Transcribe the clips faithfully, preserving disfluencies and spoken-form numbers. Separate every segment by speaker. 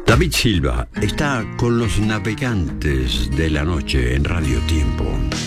Speaker 1: David Silva está con los navegantes de la noche en Radio Tiempo.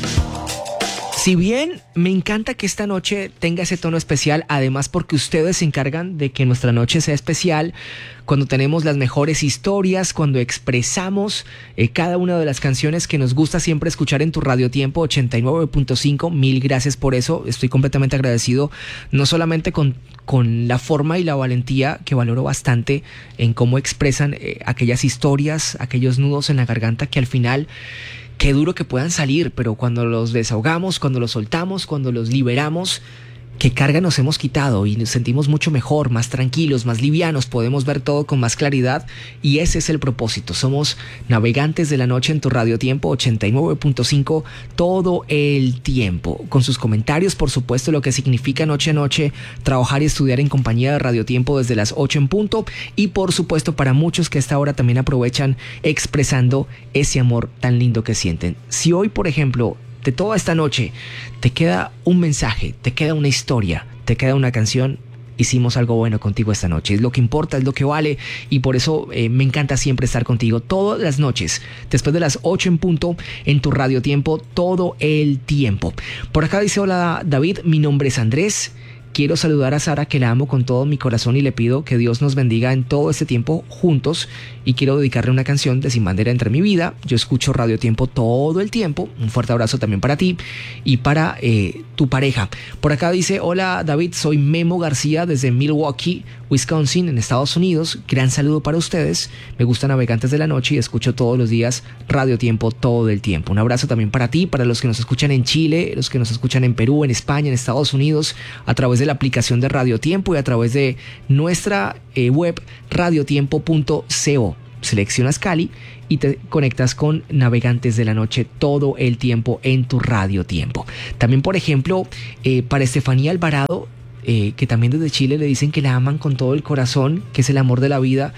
Speaker 2: Si bien me encanta que esta noche tenga ese tono especial, además porque ustedes se encargan de que nuestra noche sea especial, cuando tenemos las mejores historias, cuando expresamos eh, cada una de las canciones que nos gusta siempre escuchar en tu Radio Tiempo ochenta y nueve punto cinco, mil gracias por eso, estoy completamente agradecido, no solamente con, con la forma y la valentía que valoro bastante en cómo expresan eh, aquellas historias, aquellos nudos en la garganta que al final... Qué duro que puedan salir, pero cuando los desahogamos, cuando los soltamos, cuando los liberamos, qué carga nos hemos quitado y nos sentimos mucho mejor, más tranquilos, más livianos, podemos ver todo con más claridad y ese es el propósito. Somos navegantes de la noche en tu Radio Tiempo ochenta y nueve punto cinco todo el tiempo. Con sus comentarios, por supuesto, lo que significa noche a noche trabajar y estudiar en compañía de Radio Tiempo desde las ocho en punto y por supuesto para muchos que a esta hora también aprovechan expresando ese amor tan lindo que sienten. Si hoy, por ejemplo, de toda esta noche te queda un mensaje, te queda una historia, te queda una canción, hicimos algo bueno contigo esta noche. Es lo que importa, es lo que vale y por eso eh, me encanta siempre estar contigo todas las noches, después de las ocho en punto en tu Radio Tiempo todo el tiempo. Por acá dice: hola David, mi nombre es Andrés. Quiero saludar a Sara, que la amo con todo mi corazón y le pido que Dios nos bendiga en todo este tiempo juntos y quiero dedicarle una canción de Sin Bandera entre mi vida. Yo escucho Radio Tiempo todo el tiempo. Un fuerte abrazo también para ti y para eh, tu pareja. Por acá dice: hola David, soy Memo García desde Milwaukee, Wisconsin, en Estados Unidos. Gran saludo para ustedes. Me gusta Navegantes de la Noche y escucho todos los días Radio Tiempo todo el tiempo. Un abrazo también para ti, para los que nos escuchan en Chile, los que nos escuchan en Perú, en España, en Estados Unidos, a través de la aplicación de Radio Tiempo y a través de nuestra eh, web radiotiempo punto co. Seleccionas Cali y te conectas con Navegantes de la Noche todo el tiempo en tu Radio Tiempo. También, por ejemplo, eh, para Estefanía Alvarado, eh, que también desde Chile le dicen que la aman con todo el corazón, que es el amor de la vida,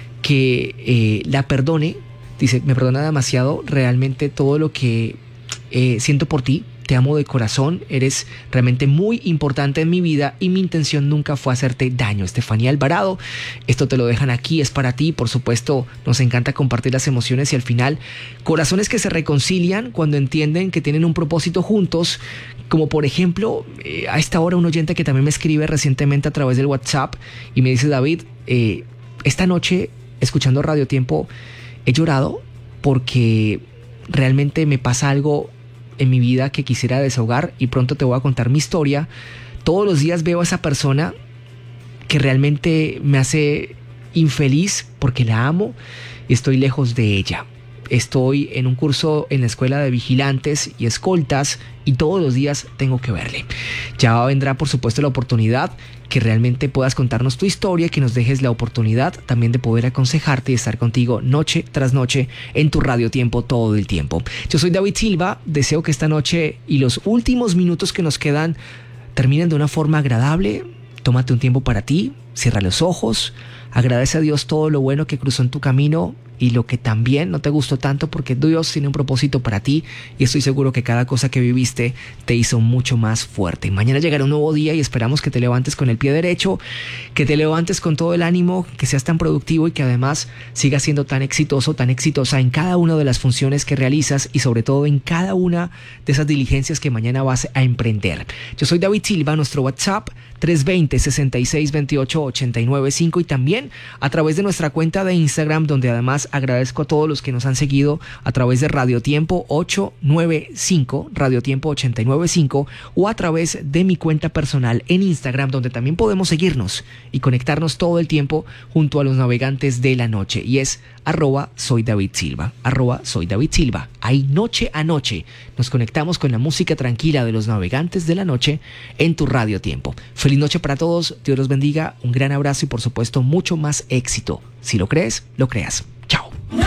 Speaker 2: que eh, la perdone. Dice: me perdona demasiado realmente todo lo que eh, siento por ti. Te amo de corazón, eres realmente muy importante en mi vida y mi intención nunca fue hacerte daño. Estefanía Alvarado, esto te lo dejan aquí, es para ti. Por supuesto, nos encanta compartir las emociones y al final, corazones que se reconcilian cuando entienden que tienen un propósito juntos. Como por ejemplo, eh, a esta hora un oyente que también me escribe recientemente a través del WhatsApp y me dice: David, eh, esta noche escuchando Radio Tiempo he llorado porque realmente me pasa algo en mi vida que quisiera desahogar y pronto te voy a contar mi historia. Todos los días veo a esa persona que realmente me hace infeliz porque la amo y estoy lejos de ella. Estoy en un curso en la escuela de vigilantes y escoltas y todos los días tengo que verle. Ya vendrá por supuesto la oportunidad que realmente puedas contarnos tu historia, que nos dejes la oportunidad también de poder aconsejarte y estar contigo noche tras noche en tu Radio Tiempo todo el tiempo. Yo soy David Silva, deseo que esta noche y los últimos minutos que nos quedan terminen de una forma agradable. Tómate un tiempo para ti, cierra los ojos, agradece a Dios todo lo bueno que cruzó en tu camino y lo que también no te gustó tanto, porque Dios tiene un propósito para ti y estoy seguro que cada cosa que viviste te hizo mucho más fuerte. Mañana llegará un nuevo día y esperamos que te levantes con el pie derecho, que te levantes con todo el ánimo, que seas tan productivo y que además sigas siendo tan exitoso, tan exitosa en cada una de las funciones que realizas y sobre todo en cada una de esas diligencias que mañana vas a emprender. Yo soy David Silva, nuestro WhatsApp tres dos cero, sesenta y seis veintiocho, ochenta y nueve cinco y también a través de nuestra cuenta de Instagram, donde además agradezco a todos los que nos han seguido a través de Radio Tiempo ochenta y nueve cinco, Radio Tiempo ochenta y nueve cinco o a través de mi cuenta personal en Instagram, donde también podemos seguirnos y conectarnos todo el tiempo junto a los navegantes de la noche y es arroba soy David Silva, arroba soy David Silva. Ahí noche a noche nos conectamos con la música tranquila de los navegantes de la noche en tu Radio Tiempo. Feliz noche para todos, Dios los bendiga, un gran abrazo y por supuesto mucho más éxito. Si lo crees, lo creas. Chao.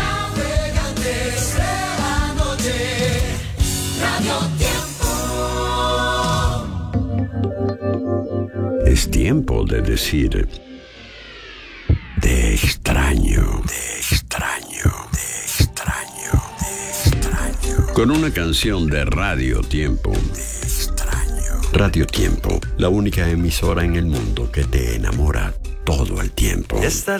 Speaker 3: Navegantes de la noche, Radio Tiempo.
Speaker 1: Es tiempo de decir: te extraño, te extraño, te extraño, te extraño. Con una canción de Radio Tiempo. Te extraño. Radio Tiempo, la única emisora en el mundo que te enamora todo el tiempo.